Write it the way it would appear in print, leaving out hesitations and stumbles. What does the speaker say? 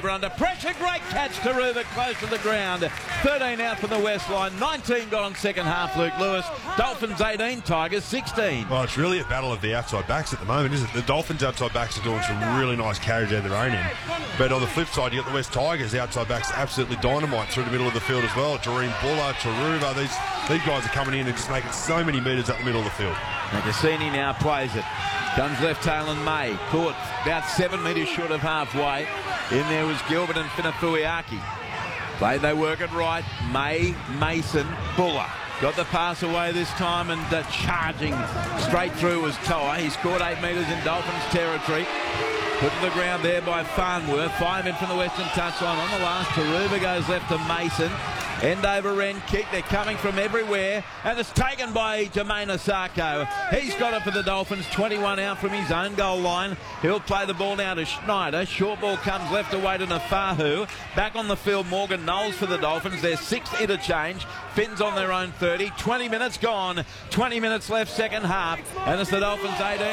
over under pressure. Great catch, Taruva close to the ground. 13 out from the west line. 19 got on second half, Luke Lewis. Dolphins 18, Tigers 16. Well, it's really a battle of the outside backs at the moment, isn't it? The Dolphins outside backs are doing some really nice carriage out of their own end. But on the flip side, you got the West Tigers outside backs absolutely dynamite through the middle of the field as well. Jareem Buller, Taruva, these guys are coming in and just making so many metres up the middle of the field. Cassini now plays it. Comes left tail and May. Caught about 7 metres short of halfway. In there was Gilbert and Finafuiaki. They work it right. May, Mason, Buller. Got the pass away this time and charging straight through was Toa. He scored 8 metres in Dolphins territory. Put to the ground there by Farnworth. 5 in from the western touchline. On the last, Taruva goes left to Mason. End over end kick. They're coming from everywhere. And it's taken by Jermaine Osako. He's got it for the Dolphins. 21 out from his own goal line. He'll play the ball now to Schneider. Short ball comes left away to Nafahu. Back on the field, Morgan Knowles for the Dolphins. Their 6th interchange. Finns on their own 30. 20 minutes gone. 20 minutes left, second half. And it's the Dolphins 18.